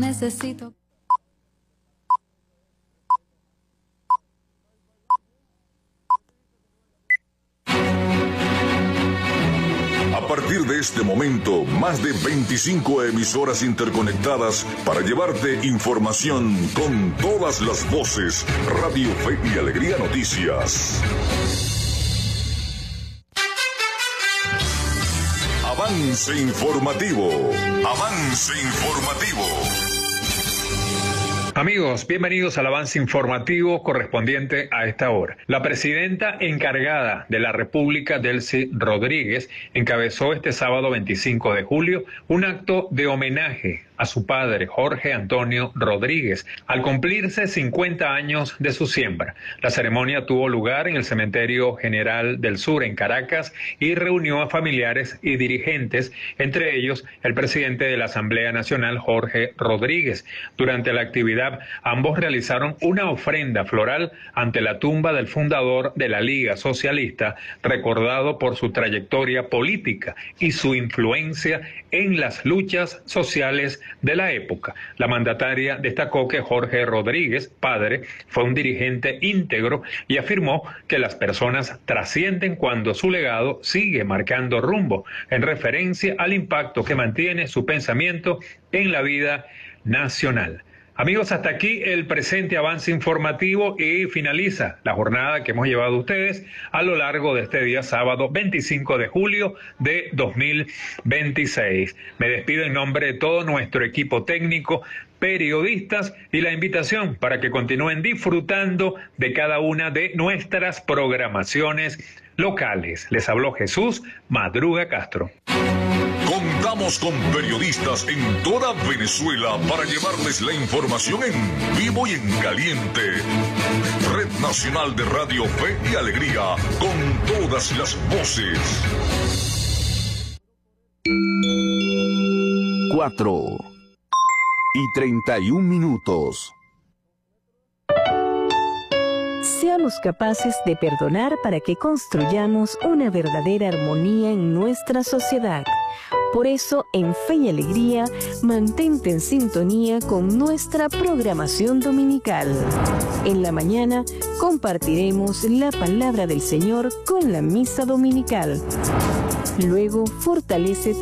Necesito. A partir de este momento, más de 25 emisoras interconectadas para llevarte información con todas las voces. Radio Fe y Alegría Noticias. Avance informativo. Avance informativo. Amigos, bienvenidos al avance informativo correspondiente a esta hora. La presidenta encargada de la República, Delcy Rodríguez, encabezó este sábado 25 de julio un acto de homenaje a su padre, Jorge Antonio Rodríguez, al cumplirse 50 años de su siembra. La ceremonia tuvo lugar en el Cementerio General del Sur, en Caracas, y reunió a familiares y dirigentes, entre ellos el presidente de la Asamblea Nacional, Jorge Rodríguez. Durante la actividad, ambos realizaron una ofrenda floral ante la tumba del fundador de la Liga Socialista, recordado por su trayectoria política y su influencia en las luchas sociales de la época. La mandataria destacó que Jorge Rodríguez, padre, fue un dirigente íntegro y afirmó que las personas trascienden cuando su legado sigue marcando rumbo, en referencia al impacto que mantiene su pensamiento en la vida nacional. Amigos, hasta aquí el presente avance informativo y finaliza la jornada que hemos llevado a ustedes a lo largo de este día sábado 25 de julio de 2026. Me despido en nombre de todo nuestro equipo técnico, periodistas, y la invitación para que continúen disfrutando de cada una de nuestras programaciones locales. Les habló Jesús Madruga Castro. Contamos con periodistas en toda Venezuela para llevarles la información en vivo y en caliente. Red Nacional de Radio Fe y Alegría, con todas las voces. 4:31. Seamos capaces de perdonar para que construyamos una verdadera armonía en nuestra sociedad. Por eso, en Fe y Alegría, mantente en sintonía con nuestra programación dominical. En la mañana, compartiremos la palabra del Señor con la misa dominical. Luego, fortalece